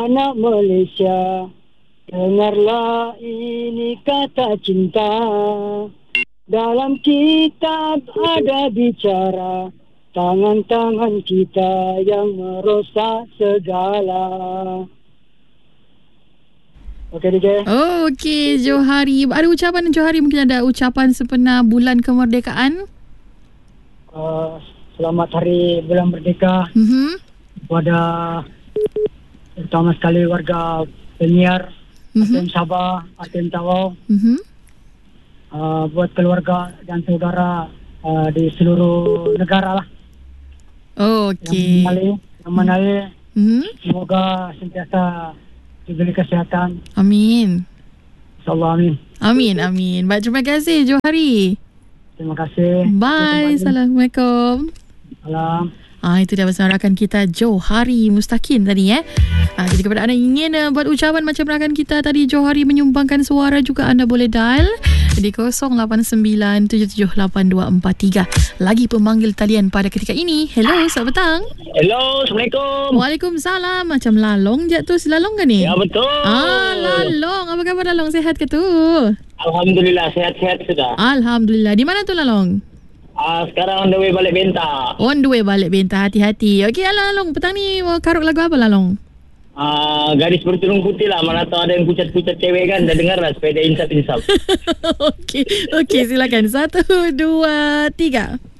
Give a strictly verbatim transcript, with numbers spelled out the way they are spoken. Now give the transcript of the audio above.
Anak Malaysia, dengarlah ini kata cinta. Dalam kitab ada bicara, tangan-tangan kita yang merosak segala. Okey, D J. Oh, okey, Johari. Ada ucapan Johari, mungkin ada ucapan sempena bulan kemerdekaan? Uh, selamat hari bulan merdeka Mhm. kepada terutama sekali warga penyiar, Mhm. A T M Sabah, A T M Tawau, Mhm. uh, buat keluarga dan saudara uh, di seluruh negara lah. Oh, Yang okey. mengenali, yang mengenali, Mhm. semoga sentiasa diberi kesihatan. Amin. InsyaAllah, amin. Amin, amin. Baik, terima kasih Johari. Terima kasih. Bye. Assalamualaikum. Salam. Ah, itu dia bersama rakan kita Johari Mustakin tadi eh. Ah, jadi kepada anda yang ingin uh, buat ucapan macam rakan kita tadi Johari menyumbangkan suara juga, anda boleh dial di kosong lapan sembilan tujuh tujuh lapan dua empat tiga. Lagi pemanggil talian pada ketika ini. Hello, selamat petang. Hello, Assalamualaikum. Waalaikumsalam. Macam Lalong je tu, si Lalong ke ni? Ya, betul. Ah, Lalong. Apa khabar Lalong? Sehat ke tu? Alhamdulillah, sehat-sehat sudah. Alhamdulillah. Di mana tu Lalong? Ah, sekarang on the way balik Benta. On the way balik Benta, hati-hati. Okey, Lalong. Petang ni mau karut lagu apa Lalong? Ah, gadis bertudung putih lah. Mana tahu ada yang pucat-pucat cewek kan. Dah dengar lah supaya dia insap-insap. Okey, okey, silakan. Satu, dua, tiga.